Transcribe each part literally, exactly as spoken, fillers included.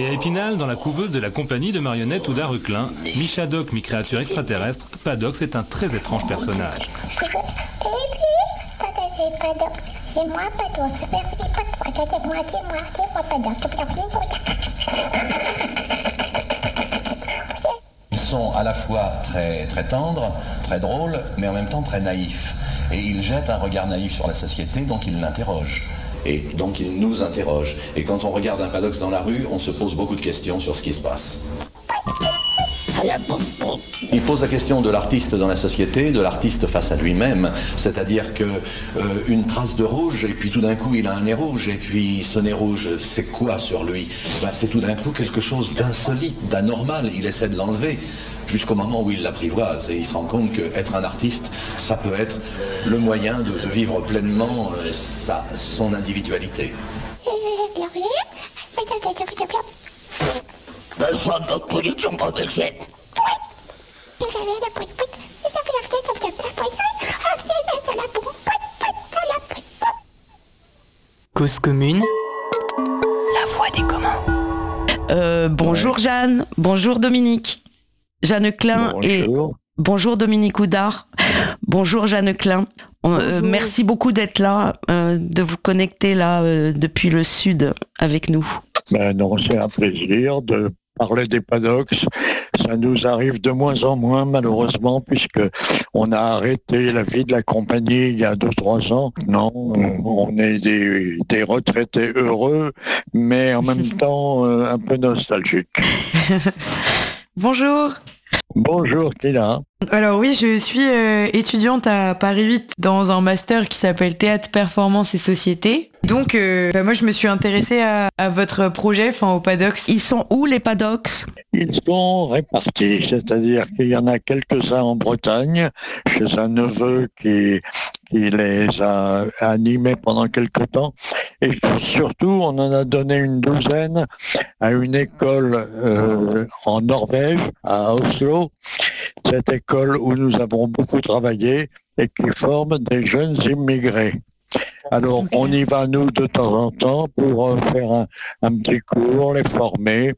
Et à Épinal, dans la couveuse de la compagnie de marionnettes Ouda Reclin, Michadoc, mi-créature extraterrestre, Padox est un très étrange personnage. C'est moi, Padox. C'est moi, c'est moi, c'est moi, Padox. Ils sont à la fois très, très tendres, très drôles, mais en même temps très naïfs. Et ils jettent un regard naïf sur la société, donc ils l'interrogent. Et donc ils nous interrogent. Et quand on regarde un Padox dans la rue, on se pose beaucoup de questions sur ce qui se passe. Il pose la question de l'artiste dans la société, de l'artiste face à lui-même, c'est-à-dire que euh, une trace de rouge, et puis tout d'un coup il a un nez rouge, et puis ce nez rouge, c'est quoi sur lui? Ben, c'est tout d'un coup quelque chose d'insolite, d'anormal, il essaie de l'enlever, jusqu'au moment où il l'apprivoise, et il se rend compte qu'être un artiste, ça peut être le moyen de, de vivre pleinement euh, sa, son individualité. Cause commune, la voix des communs. Euh, bonjour ouais. Jeanne, bonjour Dominique. Jeanne Klein bonjour. Et bonjour Dominique Oudard. Bonjour Jeanne Klein. Bonjour. Euh, merci beaucoup d'être là, euh, de vous connecter là euh, depuis le sud avec nous. Ben non, c'est un plaisir de parler des Padox. Ça nous arrive de moins en moins malheureusement puisque on a arrêté la vie de la compagnie il y a deux trois ans. Non, on est des, des retraités heureux, mais en même temps euh, un peu nostalgiques. Bonjour. Bonjour, qui est là? Alors oui, je suis euh, étudiante à Paris huit dans un master qui s'appelle Théâtre, Performance et Société. Donc euh, bah moi je me suis intéressée à, à votre projet, enfin au Padox. Ils sont où les Padox? Ils sont répartis, c'est-à-dire qu'il y en a quelques-uns en Bretagne, chez un neveu qui, qui les a animés pendant quelques temps. Et surtout, on en a donné une douzaine à une école euh, en Norvège, à Oslo. Cette école où nous avons beaucoup travaillé et qui forme des jeunes immigrés. Alors, okay. On y va, nous, de temps en temps, pour euh, faire un, un petit cours, les former.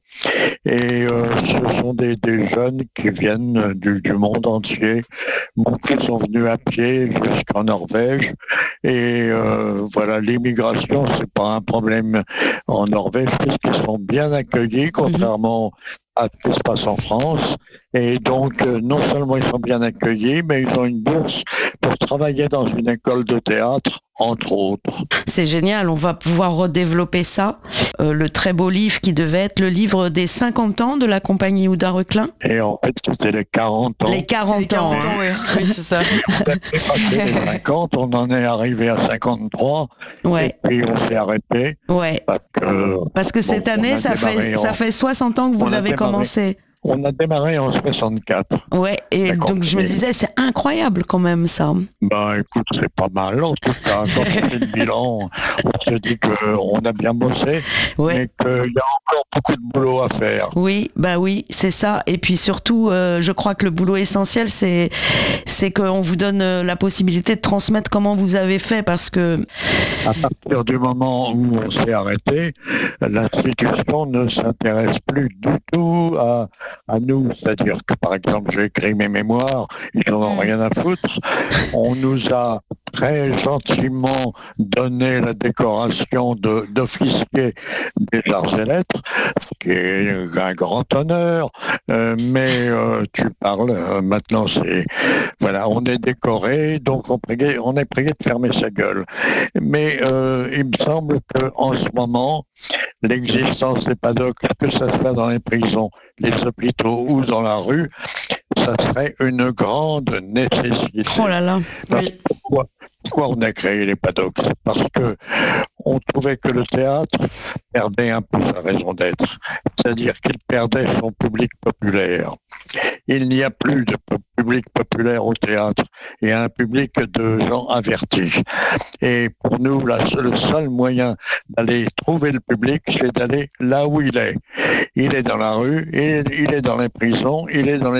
Et euh, ce sont des, des jeunes qui viennent du, du monde entier. Beaucoup sont venus à pied jusqu'en Norvège. Et euh, voilà, l'immigration, c'est pas un problème en Norvège, puisqu'ils sont bien accueillis, contrairement mm-hmm. à ce qui se passe en France. Et donc, euh, non seulement ils sont bien accueillis, mais ils ont une bourse pour travailler dans une école de théâtre, entre autres. C'est génial, on va pouvoir redévelopper ça. Euh, le très beau livre qui devait être le livre des cinquante ans de la compagnie Ouda Reclin. Et en fait, c'était les quarante ans. Les quarante, les quarante ans, ans oui. Oui, c'est ça. On a dépassé les cinquante, on en est arrivé à cinquante-trois. Ouais. Et puis on s'est arrêté. Ouais. Parce que, parce que cette bon, année, ça fait, en... ça fait soixante ans que vous avez démarré. commencé. On a démarré en soixante-quatre. Ouais, et donc je me disais, c'est incroyable quand même ça. Ben écoute, c'est pas mal en tout cas. Quand on fait le bilan, on se dit qu'on a bien bossé, ouais. mais qu'il y a encore beaucoup de boulot à faire. Oui, bah oui, c'est ça. Et puis surtout, euh, je crois que le boulot essentiel, c'est, c'est qu'on vous donne la possibilité de transmettre comment vous avez fait, parce que... À partir du moment où on s'est arrêté, l'institution ne s'intéresse plus du tout à... à nous, c'est-à-dire que par exemple j'ai écrit mes mémoires, ils n'en ont rien à foutre. On nous a très gentiment donné la décoration de, d'officier des arts et lettres, ce qui est un grand honneur, euh, mais euh, tu parles, euh, maintenant c'est, voilà, on est décoré, donc on, priait, on est prié de fermer sa gueule. Mais euh, il me semble qu'en ce moment, l'existence des Padox, que ça soit dans les prisons, les hôpitaux ou dans la rue, ça serait une grande nécessité. Oh là là, oui. Pourquoi, pourquoi on a créé les Padox? Parce que on trouvait que le théâtre perdait un peu sa raison d'être, c'est-à-dire qu'il perdait son public populaire. Il n'y a plus de public populaire au théâtre, il y a un public de gens avertis. Et pour nous, là, le seul moyen d'aller trouver le public, c'est d'aller là où il est. Il est dans la rue, il est, il est dans les prisons, il est dans les